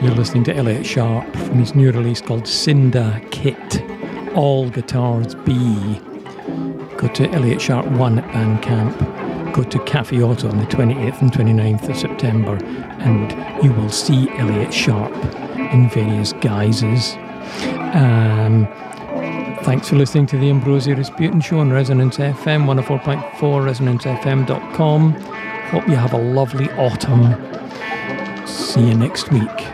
You're listening to Elliott Sharp from his new release called Cinda Kit, All Guitars B. Go to Elliott Sharp 1 at Bandcamp. Go to Cafe Auto on the 28th and 29th of September, and you will see Elliott Sharp in various guises. Thanks for listening to the Ambrosia Rasputin Show on Resonance FM 104.4, resonancefm.com. Hope you have a lovely autumn. See you next week.